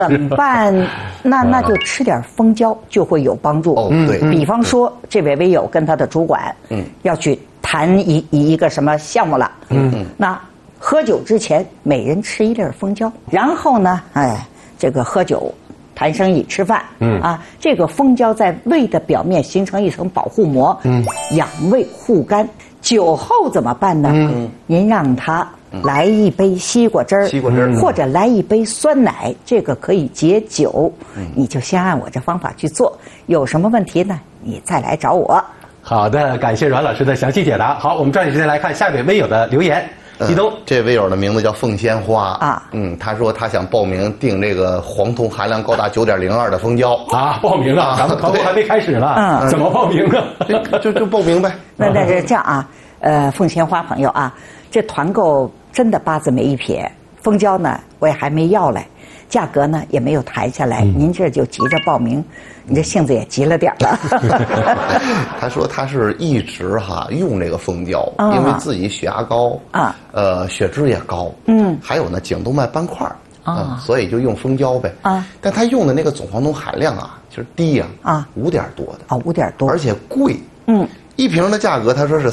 怎么办？那就吃点蜂胶就会有帮助。 对， 比方说这位微友跟他的主管，要去谈一个什么项目了，那喝酒之前每人吃1粒蜂胶，然后呢，这个喝酒。谈生意、吃饭，这个蜂胶在胃的表面形成一层保护膜，养胃护肝。酒后怎么办呢？您让他来一杯西瓜汁儿，或者来一杯酸奶，这个可以解酒。你就先按我这方法去做，有什么问题呢？你再来找我。 好的，感谢阮老师的详细解答。好，我们抓紧时间来看下一位微友的留言。立冬， 这位友的名字叫凤仙花啊，他说他想报名订这个黄酮含量高达9.02的蜂胶啊，报名了，咱们团购还没开始呢，怎么报名呢？ 就报名呗。 那是这样啊，凤仙花朋友啊，这团购真的八字没一撇，蜂胶呢我也还没要来，价格呢也没有谈下来，您这就急着报名，你这性子也急了点了。 他说他是一直用这个蜂胶，因为自己血压高血脂也高，还有呢颈动脉斑块所以就用蜂胶呗但他用的那个总黄酮含量其实低5点多的 5点多， 而且贵一瓶的价格他说是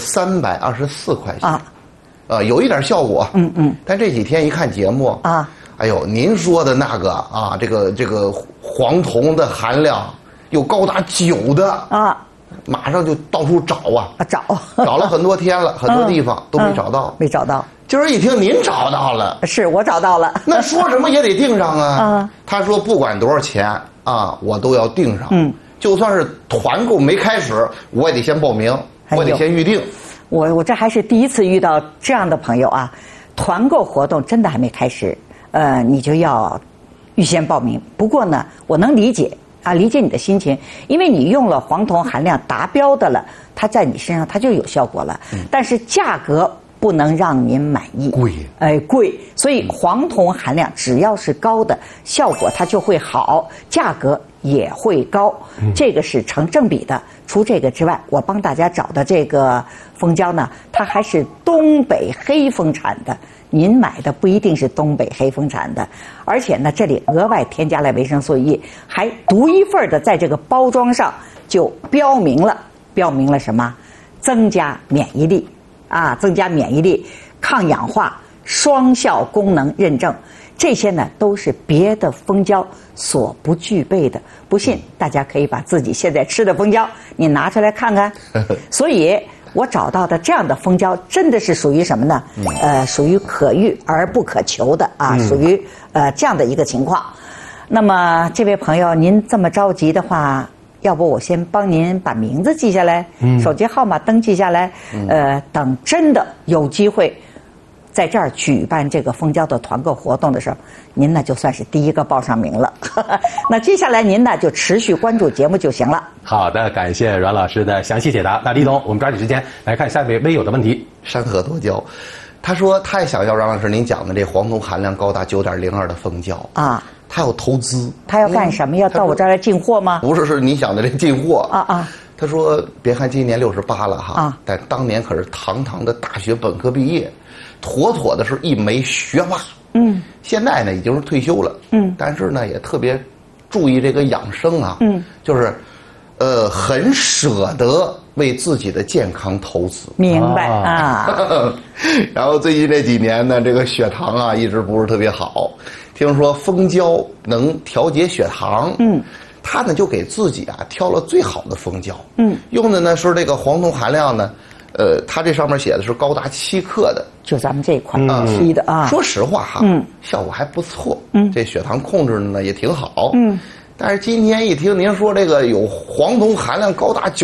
324块钱有一点效果但这几天一看节目哎呦，您说的那个这个黄酮的含量又高达9的马上就到处找找了很多天了，很多地方都没找到， 没找到。 今儿一听您找到了， 是我找到了， 那说什么也得订上他说不管多少钱我都要订上，就算是团购没开始，我也得先报名，我得先预定。 我这还是第一次遇到这样的朋友团购活动真的还没开始。你就要预先报名。不过呢，我能理解理解你的心情，因为你用了黄酮含量达标的了，它在你身上它就有效果了。但是价格不能让您满意，贵。所以黄酮含量只要是高的，效果它就会好，价格也会高，这个是成正比的。除这个之外，我帮大家找的这个蜂胶呢，它还是东北黑蜂产的。您买的不一定是东北黑蜂产的，而且呢，这里额外添加了维生素 E， 还独一份的在这个包装上就标明了什么？增加免疫力增加免疫力、抗氧化、双效功能认证，这些呢都是别的蜂胶所不具备的。不信，大家可以把自己现在吃的蜂胶你拿出来看看。所以我找到的这样的蜂胶真的是属于什么呢？属于可遇而不可求的属于这样的一个情况。那么这位朋友，您这么着急的话，要不我先帮您把名字记下来，手机号码登记下来，等真的有机会在这儿举办这个蜂胶的团购活动的时候，您呢就算是第一个报上名了。那接下来您呢就持续关注节目就行了。 好的，感谢阮老师的详细解答。那李总，我们抓紧时间来看下一位微友的问题。 山河多胶，他说他也想要阮老师您讲的这黄酮含量高达9.02的蜂胶他要投资， 他要干什么？要到我这儿来进货吗？ 不是，是你想的这进货他说别看今年68了但当年可是堂堂的大学本科毕业，妥妥的是一枚学霸。现在呢已经是退休了。但是呢也特别注意这个养生就是很舍得为自己的健康投资。 明白然后最近这几年呢，这个血糖一直不是特别好，听说蜂胶能调节血糖。他呢就给自己挑了最好的蜂胶。用的呢是这个黄酮含量呢。它这上面写的是高达7克的， 就咱们这一款批的说实话效果还不错。这血糖控制呢也挺好。但是今天一听您说这个有黄酮含量高达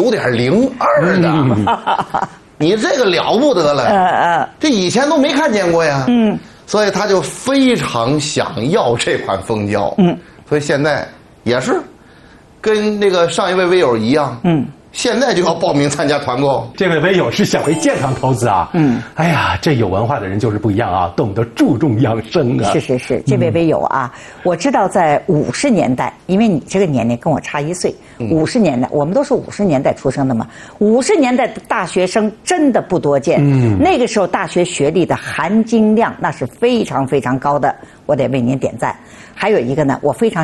9.02的，你这个了不得了。这以前都没看见过呀。所以他就非常想要这款蜂胶。所以现在也是跟那个上一位微友一样。 现在就要报名参加团购。 这位微友是想为健康投资啊。哎呀，这有文化的人就是不一样啊，懂得注重养生啊。 是，这位微友啊，我知道在50年代，因为你这个年龄跟我差1岁，50年代我们都是50年代出生的嘛，50年代的大学生真的不多见。那个时候大学学历的含金量那是非常非常高的，我得为您点赞。还有一个呢，我非常